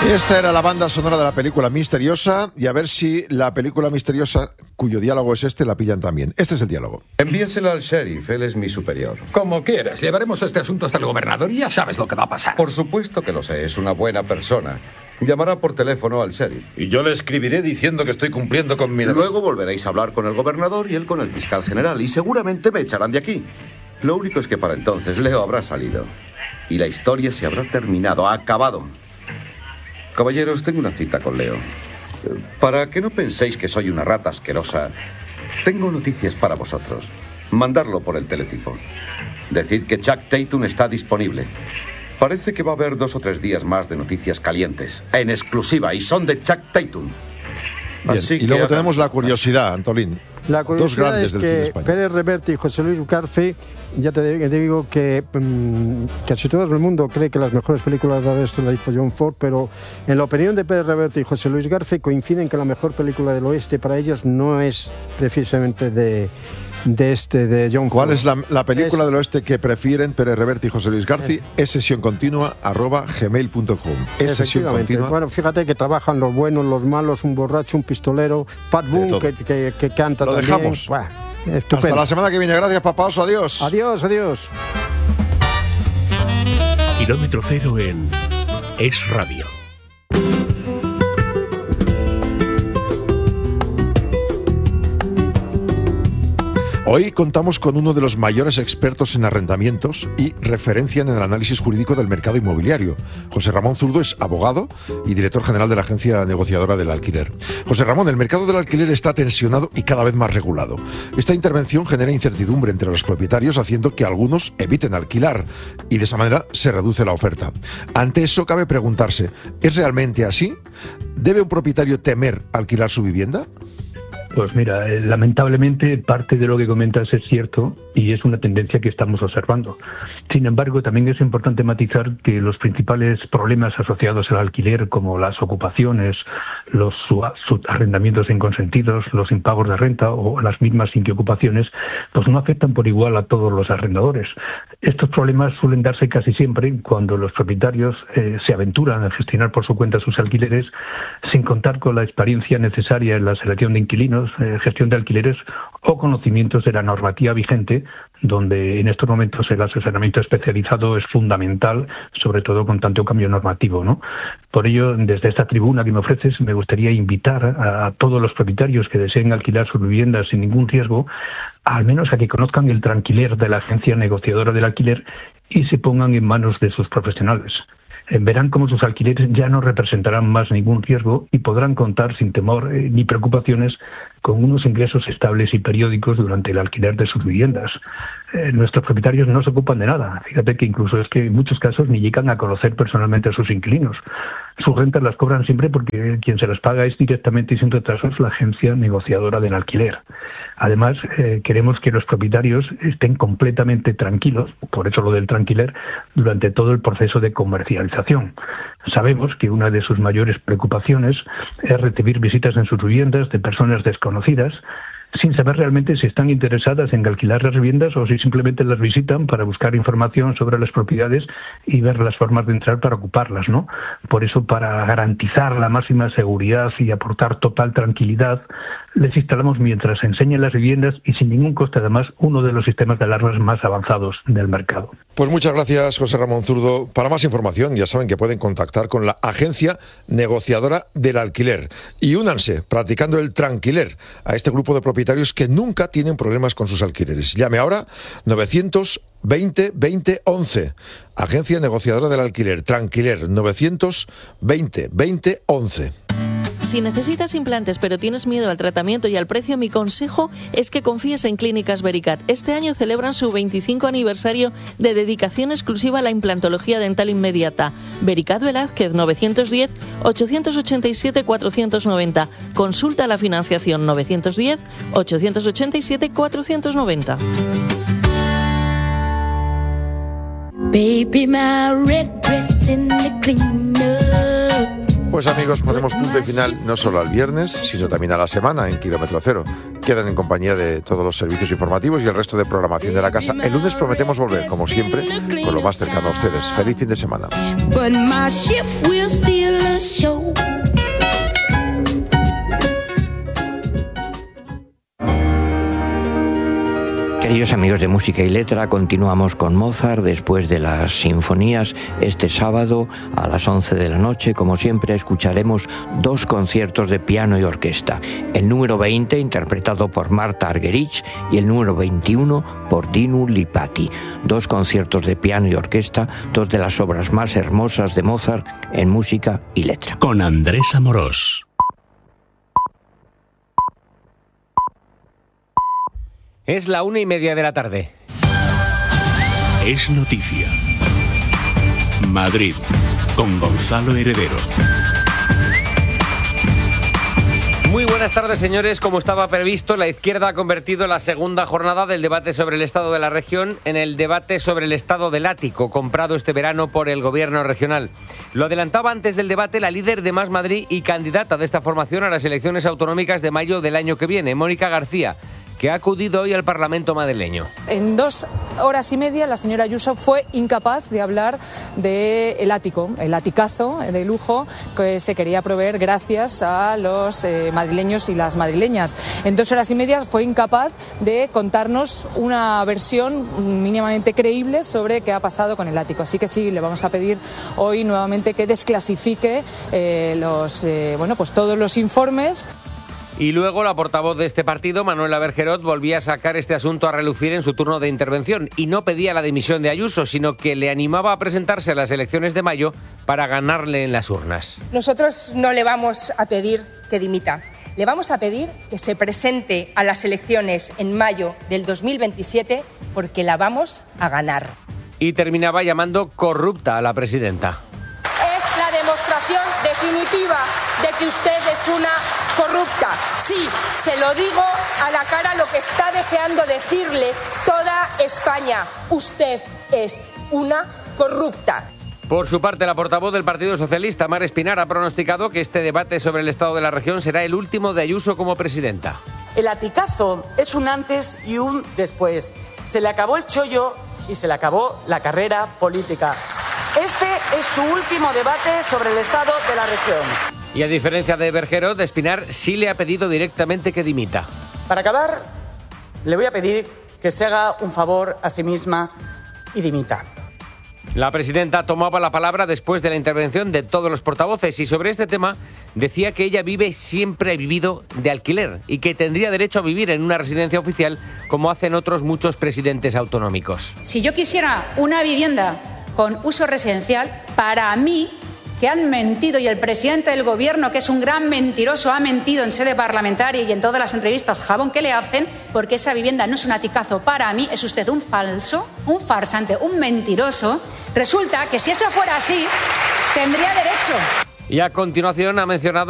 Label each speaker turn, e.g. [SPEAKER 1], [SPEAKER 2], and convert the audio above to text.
[SPEAKER 1] Esta era la banda sonora de la película Misteriosa, y a ver si la película Misteriosa, cuyo diálogo es este, la pillan también. Este es el diálogo.
[SPEAKER 2] Envíesela al sheriff, él es mi superior.
[SPEAKER 3] Como quieras, llevaremos este asunto hasta el gobernador y ya sabes lo que va a pasar.
[SPEAKER 2] Por supuesto que lo sé, es una buena persona. Llamará por teléfono al sheriff.
[SPEAKER 4] Y yo le escribiré diciendo que estoy cumpliendo con mi deber.
[SPEAKER 2] Luego volveréis a hablar con el gobernador y él con el fiscal general, y seguramente me echarán de aquí. Lo único es que para entonces Leo habrá salido. Y la historia se habrá terminado, acabado. Caballeros, tengo una cita con Leo. Para que no penséis que soy una rata asquerosa, tengo noticias para vosotros. Mandarlo por el teletipo. Decid que Chuck Tatum está disponible. Parece que va a haber 2 o 3 días más de noticias calientes, en exclusiva, y son de Chuck Tatum.
[SPEAKER 1] Así y luego tenemos la curiosidad, Antolín.
[SPEAKER 5] La curiosidad es que Pérez Reverte y José Luis García, ya te digo que casi todo el mundo cree que las mejores películas de oeste las hizo John Ford, pero en la opinión de Pérez Reverte y José Luis García coinciden que la mejor película del oeste para ellos no es precisamente de John Ford.
[SPEAKER 1] ¿Cuál es la película del oeste que prefieren Pérez Reverte y José Luis García? Es sesioncontinua@gmail.com. Es sesión continua.
[SPEAKER 5] Bueno, fíjate que trabajan los buenos, los malos, un borracho, un pistolero, Pat Boone que canta
[SPEAKER 1] lo
[SPEAKER 5] también.
[SPEAKER 1] Dejamos.
[SPEAKER 5] Buah,
[SPEAKER 1] hasta la semana que viene. Gracias, Papá Oso. Adiós.
[SPEAKER 5] Adiós.
[SPEAKER 6] Kilómetro cero en Es Radio.
[SPEAKER 1] Hoy contamos con uno de los mayores expertos en arrendamientos y referencia en el análisis jurídico del mercado inmobiliario. José Ramón Zurdo es abogado y director general de la agencia negociadora del alquiler. José Ramón, el mercado del alquiler está tensionado y cada vez más regulado. Esta intervención genera incertidumbre entre los propietarios, haciendo que algunos eviten alquilar y de esa manera se reduce la oferta. Ante eso cabe preguntarse, ¿es realmente así? ¿Debe un propietario temer alquilar su vivienda?
[SPEAKER 7] Pues mira, lamentablemente parte de lo que comentas es cierto y es una tendencia que estamos observando. Sin embargo, también es importante matizar que los principales problemas asociados al alquiler, como las ocupaciones, los arrendamientos inconsentidos, los impagos de renta o las mismas inquiocupaciones, pues no afectan por igual a todos los arrendadores. Estos problemas suelen darse casi siempre cuando los propietarios se aventuran a gestionar por su cuenta sus alquileres sin contar con la experiencia necesaria en la selección de inquilinos, gestión de alquileres o conocimientos de la normativa vigente, donde en estos momentos el asesoramiento especializado es fundamental, sobre todo con tanto cambio normativo, ¿no? Por ello, desde esta tribuna que me ofreces, me gustaría invitar a todos los propietarios que deseen alquilar sus viviendas sin ningún riesgo, al menos a que conozcan el tranquiler de la agencia negociadora del alquiler y se pongan en manos de sus profesionales. Verán cómo sus alquileres ya no representarán más ningún riesgo y podrán contar sin temor ni preocupaciones con unos ingresos estables y periódicos durante el alquiler de sus viviendas. Nuestros propietarios no se ocupan de nada. Fíjate que incluso es que en muchos casos ni llegan a conocer personalmente a sus inquilinos. Sus rentas las cobran siempre porque quien se las paga es directamente y sin retrasos la agencia negociadora del alquiler. Además, queremos que los propietarios estén completamente tranquilos, por eso lo del tranquiler, durante todo el proceso de comercialización. Sabemos que una de sus mayores preocupaciones es recibir visitas en sus viviendas de personas desconocidas, sin saber realmente si están interesadas en alquilar las viviendas o si simplemente las visitan para buscar información sobre las propiedades y ver las formas de entrar para ocuparlas, ¿no? Por eso, para garantizar la máxima seguridad y aportar total tranquilidad, les instalamos mientras enseñan las viviendas y sin ningún coste además uno de los sistemas de alarmas más avanzados del mercado.
[SPEAKER 1] Pues muchas gracias, José Ramón Zurdo. Para más información ya saben que pueden contactar con la agencia negociadora del alquiler y únanse practicando el tranquiler a este grupo de propietarios que nunca tienen problemas con sus alquileres. Llame ahora 920 20 11. Agencia negociadora del alquiler, Tranquiler, 920 20 11.
[SPEAKER 8] Si necesitas implantes pero tienes miedo al tratamiento y al precio, mi consejo es que confíes en Clínicas Vericat. Este año celebran su 25 aniversario de dedicación exclusiva a la implantología dental inmediata. Vericat Velázquez, 910 887 490. Consulta la financiación 910 887 490.
[SPEAKER 9] Baby, my red dress in the cleaner.
[SPEAKER 1] Pues amigos, ponemos punto y final no solo al viernes, sino también a la semana en Kilómetro Cero. Quedan en compañía de todos los servicios informativos y el resto de programación de la casa. El lunes prometemos volver, como siempre, con lo más cercano a ustedes. Feliz fin de semana.
[SPEAKER 9] Queridos amigos de Música y Letra, continuamos con Mozart después de las sinfonías. Este sábado a las 11 de la noche, como siempre, escucharemos 2 conciertos de piano y orquesta. El número 20, interpretado por Marta Argerich, y el número 21 por Dinu Lipatti. 2 conciertos de piano y orquesta, 2 de las obras más hermosas de Mozart en Música y Letra.
[SPEAKER 6] Con Andrés Amorós.
[SPEAKER 10] Es la 1:30 de la tarde.
[SPEAKER 6] Es noticia. Madrid, con Gonzalo Heredero.
[SPEAKER 10] Muy buenas tardes, señores. Como estaba previsto, la izquierda ha convertido la segunda jornada del debate sobre el estado de la región en el debate sobre el estado del ático, comprado este verano por el gobierno regional. Lo adelantaba antes del debate la líder de Más Madrid y candidata de esta formación a las elecciones autonómicas de mayo del año que viene, Mónica García, que ha acudido hoy al Parlamento madrileño.
[SPEAKER 11] En 2 horas y media la señora Ayuso fue incapaz de hablar del ático, el aticazo de lujo que se quería proveer gracias a los madrileños y las madrileñas. En 2 horas y media fue incapaz de contarnos una versión mínimamente creíble sobre qué ha pasado con el ático. Así que sí, le vamos a pedir hoy nuevamente que desclasifique todos los informes.
[SPEAKER 10] Y luego la portavoz de este partido, Manuela Bergerot, volvía a sacar este asunto a relucir en su turno de intervención y no pedía la dimisión de Ayuso, sino que le animaba a presentarse a las elecciones de mayo para ganarle en las urnas.
[SPEAKER 12] Nosotros no le vamos a pedir que dimita, le vamos a pedir que se presente a las elecciones en mayo del 2027 porque la vamos a ganar.
[SPEAKER 10] Y terminaba llamando corrupta a la presidenta.
[SPEAKER 12] Es la demostración definitiva de que usted es una corrupta. Sí, se lo digo a la cara lo que está deseando decirle toda España. Usted es una corrupta.
[SPEAKER 10] Por su parte, la portavoz del Partido Socialista, Mar Espinar, ha pronosticado que este debate sobre el estado de la región será el último de Ayuso como presidenta.
[SPEAKER 13] El aticazo es un antes y un después. Se le acabó el chollo y se le acabó la carrera política. Este es su último debate sobre el estado de la región.
[SPEAKER 10] Y a diferencia de Bergerot, Espinar sí le ha pedido directamente que dimita.
[SPEAKER 13] Para acabar, le voy a pedir que se haga un favor a sí misma y dimita.
[SPEAKER 10] La presidenta tomaba la palabra después de la intervención de todos los portavoces y sobre este tema decía que ella siempre ha vivido de alquiler y que tendría derecho a vivir en una residencia oficial como hacen otros muchos presidentes autonómicos.
[SPEAKER 14] Si yo quisiera una vivienda con uso residencial, para mí, que han mentido, y el presidente del gobierno, que es un gran mentiroso, ha mentido en sede parlamentaria y en todas las entrevistas jabón que le hacen, porque esa vivienda no es un aticazo para mí, es usted un falso, un farsante, un mentiroso. Resulta que si eso fuera así, tendría derecho.
[SPEAKER 10] Y a continuación ha mencionado